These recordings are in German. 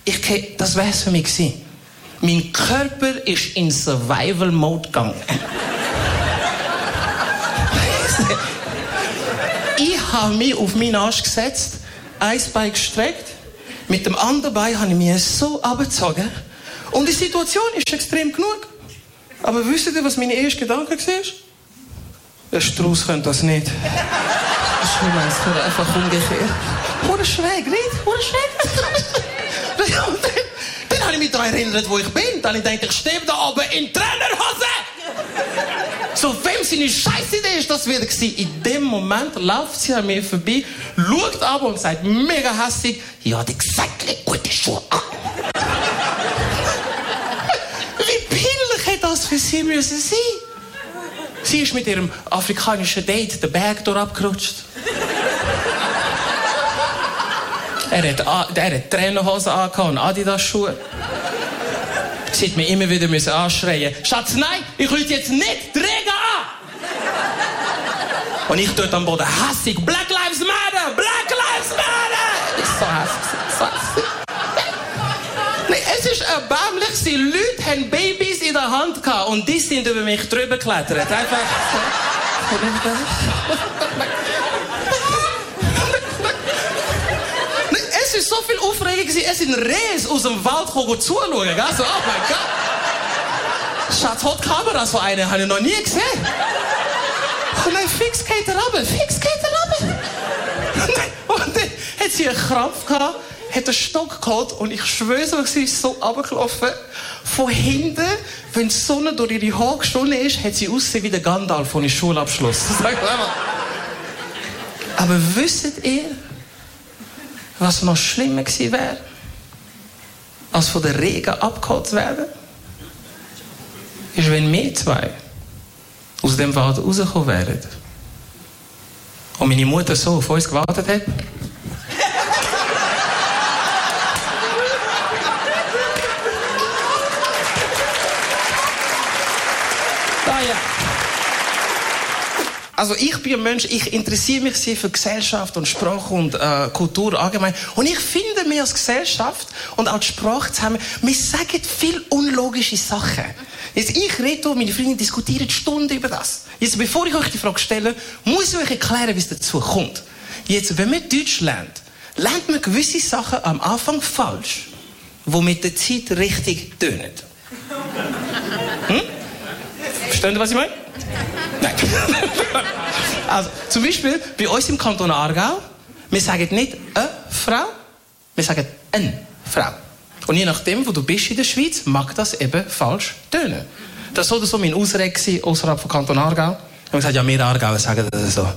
Das wäre es für mich gewesen. Mein Körper ist in Survival-Mode gegangen. Ich habe mich auf meinen Arsch gesetzt, ein Bein gestreckt, mit dem anderen Bein habe ich mich so abgezogen. Und die Situation ist extrem genug. Aber wisst ihr, was meine erste Gedanke war? Der Strauß könnte das nicht. Ich meine, es wäre einfach umgekehrt. Oder schräg, nicht? Oder schräg? Dann habe ich mich daran erinnert, wo ich bin. Dann habe ich gedacht, ich stehe da oben in Trainerhose. So, wem seine Scheißidee ist das wieder gewesen? In dem Moment läuft sie an mir vorbei, schaut ab und sagt mega hässig, ja, die gesagt, gute Schuhe an. Wie peinlich hätte das für sie müssen sein? Sie ist mit ihrem afrikanischen Date den Berg abgerutscht. Er hat Trainerhosen angehabt und Adidas-Schuhe. Sie hat mir immer wieder anschreien. Schatz, nein, ich rufe jetzt nicht die Regen an! Und ich dort am Boden hässig. Black Lives Matter! Black Lives Matter! Ich so hässig. So hässig. Nein, es ist erbärmlich. Die Leute haben Babys in der Hand gehabt und die sind über mich drüber geklettert. Einfach. Es war so viel Aufregung. Es sind Rehs aus dem Wald zuschauen. Also, oh mein Gott. Schatz, hat Kameras von einer, habe ich noch nie gesehen. Und dann fix geht er runter. Und dann hat sie einen Krampf gehabt, hat einen Stock geholt und ich schwöre, sie ist so runtergelaufen. Von hinten, wenn die Sonne durch ihre Haare geschonnen ist, hat sie ausgesehen wie der Gandalf von ihrem Schulabschluss. Aber wisst ihr, was noch schlimmer gewesen wäre, als von der Regen abgeholt zu werden? Ist, wenn wir zwei aus dem Wald rausgekommen wären und meine Mutter so auf uns gewartet hat. Also ich bin ein Mensch, ich interessiere mich sehr für Gesellschaft und Sprache und Kultur allgemein. Und ich finde, wir als Gesellschaft und auch die Sprache zusammen, wir sagen viel unlogische Sachen. Jetzt, ich rede und meine Freunde diskutieren Stunden über das. Jetzt, bevor ich euch die Frage stelle, muss ich euch erklären, wie es dazu kommt. Jetzt, wenn man Deutsch lernt man gewisse Sachen am Anfang falsch, die mit der Zeit richtig tönen. Verstehen Sie, was ich meine? Nein. Also, zum Beispiel bei uns im Kanton Aargau, wir sagen nicht eine Frau, wir sagen eine Frau. Und je nachdem, wo du bist in der Schweiz, mag das eben falsch tönen. Das war so mein Ausrede außerhalb von Kanton Aargau. Und ich gesagt, ja, wir Aargauer sagen das so.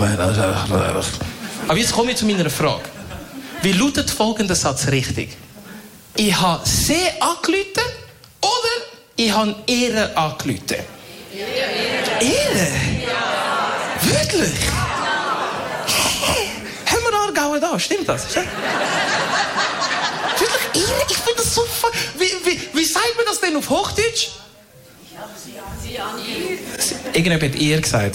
Aber jetzt komme ich zu meiner Frage. Wie lautet folgender Satz richtig? Ich habe sie angerufen oder ich habe ihre angerufen? Ehre? Ja. Wirklich? Haben wir Aargauer da? Stimmt das? Wirklich Ehre? Ich finde das so... Wie sagt man das denn auf Hochdeutsch? Ich habe sie an ihr. Irgendjemand hat ihr gesagt.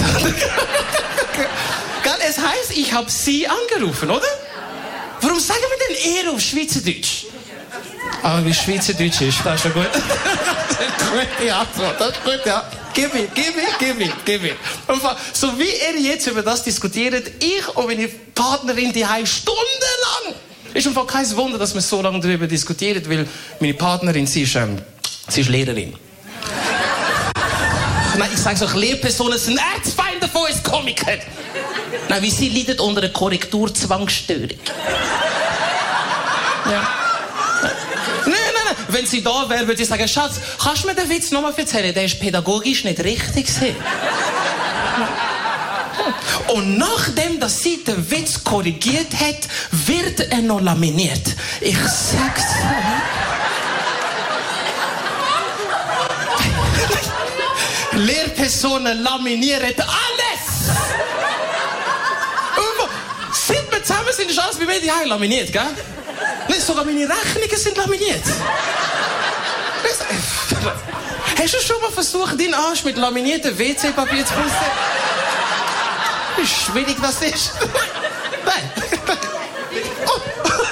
Es heisst, ich habe sie angerufen, oder? Warum sagen wir denn Ehre auf Schweizerdeutsch? Aber wie Schweizerdeutsch ist, das ist schon gut. Das ist eine gute Antwort, das ist gut, ja. Gib mir. So wie ihr jetzt über das diskutiert, ich und meine Partnerin, die haben stundenlang. Ist im Fall kein Wunder, dass wir so lange darüber diskutieren, weil meine Partnerin, sie ist Lehrerin. Nein, ich sage so, Lehrpersonen sind Erzfeinde von uns Komikern. Nein, wie sie leidet unter einer Korrekturzwangsstörung. Ja. Nein. Wenn sie da wäre, würde ich sagen, Schatz, kannst du mir den Witz nochmal erzählen? Der ist pädagogisch nicht richtig. Und nachdem, dass sie den Witz korrigiert hat, wird er noch laminiert. Ich sag's dir. Lehrpersonen laminieren alles! Seit wir zusammen sind, ist alles bei mir daheim laminiert, gell? Nein, sogar meine Rechnungen sind laminiert. Hast du schon mal versucht, deinen Arsch mit laminiertem WC-Papier zu putzen? Wie schwierig das ist? Nein.